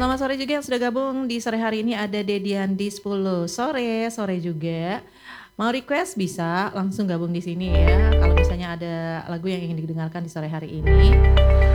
selamat sore juga yang sudah gabung di sore hari ini ada Dedian di 10 sore, sore juga. Mau request bisa langsung gabung di sini ya, kalau misalnya ada lagu yang ingin didengarkan di sore hari ini.